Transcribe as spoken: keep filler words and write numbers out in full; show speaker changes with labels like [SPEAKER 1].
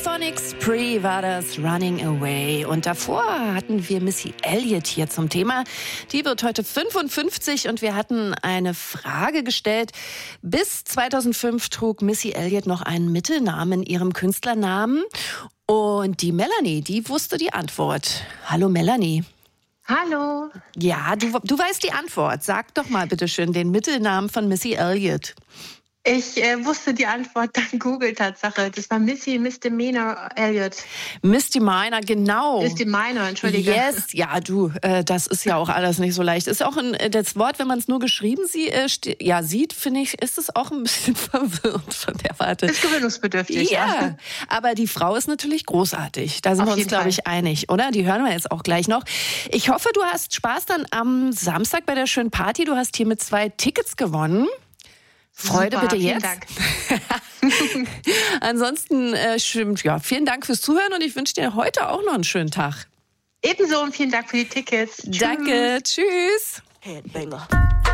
[SPEAKER 1] Euphonic Spree war das, Running Away. Und davor hatten wir Missy Elliott hier zum Thema. Die wird heute fünfundfünfzig und wir hatten eine Frage gestellt. Bis zweitausendfünf trug Missy Elliott noch einen Mittelnamen in ihrem Künstlernamen. Und die Melanie, die wusste die Antwort. Hallo Melanie.
[SPEAKER 2] Hallo.
[SPEAKER 1] Ja, du, du weißt die Antwort. Sag doch mal bitte schön den Mittelnamen von Missy Elliott.
[SPEAKER 2] Ich äh, wusste die Antwort dank Google-Tatsache. Das war Missy Misdemeanor Elliott.
[SPEAKER 1] Misdemeanor, genau.
[SPEAKER 2] Misdemeanor, entschuldige.
[SPEAKER 1] Yes, ja du, äh, das ist ja auch alles nicht so leicht. Ist auch ein, das Wort, wenn man es nur geschrieben sie, äh, st- ja, sieht, finde ich, ist es auch ein bisschen verwirrend von der Warte.
[SPEAKER 2] Ist gewöhnungsbedürftig,
[SPEAKER 1] ja.
[SPEAKER 2] ja.
[SPEAKER 1] Aber die Frau ist natürlich großartig. Da sind
[SPEAKER 2] Auf
[SPEAKER 1] wir uns,
[SPEAKER 2] jeden
[SPEAKER 1] glaube
[SPEAKER 2] Fall.
[SPEAKER 1] ich, einig, oder? Die hören wir jetzt auch gleich noch. Ich hoffe, du hast Spaß dann am Samstag bei der schönen Party. Du hast hier mit zwei Tickets gewonnen. Freude
[SPEAKER 2] Super,
[SPEAKER 1] bitte
[SPEAKER 2] vielen
[SPEAKER 1] jetzt.
[SPEAKER 2] Dank.
[SPEAKER 1] Ansonsten, äh, schön, ja, vielen Dank fürs Zuhören und ich wünsche dir heute auch noch einen schönen Tag.
[SPEAKER 2] Ebenso und vielen Dank für die Tickets.
[SPEAKER 1] Danke, tschüss.
[SPEAKER 3] Headbanger.